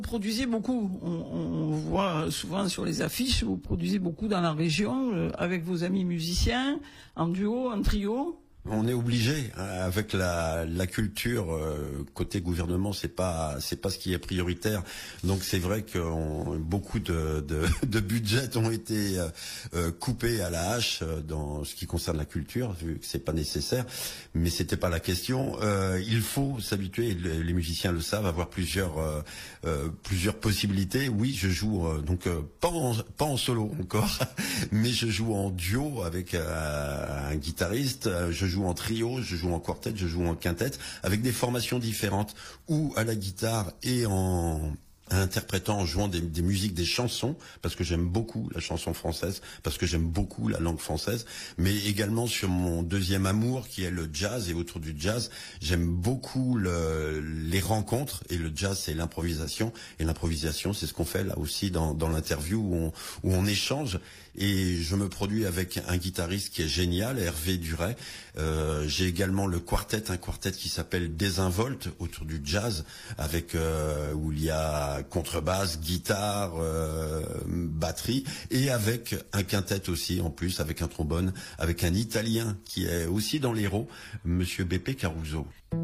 Vous produisez beaucoup, on voit souvent sur les affiches, vous produisez beaucoup dans la région, avec vos amis musiciens, en duo, en trio. On est obligé, hein, avec la culture côté gouvernement, c'est pas ce qui est prioritaire. Donc c'est vrai que beaucoup de budgets ont été coupés à la hache dans ce qui concerne la culture, vu que c'est pas nécessaire. Mais c'était pas la question. Il faut s'habituer, et les musiciens le savent, avoir plusieurs possibilités. Oui, je joue pas en solo encore, mais je joue en duo avec un guitariste. Je joue en trio, je joue en quartet, je joue en quintette, avec des formations différentes, ou à la guitare et en interprétant, en jouant des musiques, des chansons, parce que j'aime beaucoup la chanson française, parce que j'aime beaucoup la langue française, mais également sur mon deuxième amour qui est le jazz, et autour du jazz, j'aime beaucoup les rencontres, et le jazz c'est l'improvisation, et l'improvisation c'est ce qu'on fait là aussi dans l'interview où on échange, et je me produis avec un guitariste qui est génial, Hervé Duret. J'ai également le quartet, un quartet qui s'appelle Désinvolte, autour du jazz, avec où il y a contrebasse, guitare, batterie, et avec un quintet aussi en plus, avec un trombone, avec un Italien qui est aussi dans l'Hérault, Monsieur Beppe Caruso.